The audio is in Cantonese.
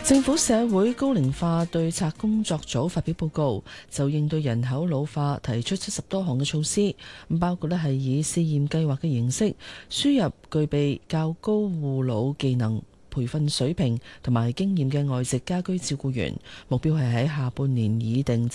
政府社會高齡化對策工作組發表報告，就應對人口老化提出70多項嘅措施，包括係以試驗計劃嘅形式輸入具備較高護老技能、培訓水平同埋經驗嘅外籍家居照顧員，目標係喺下半年擬定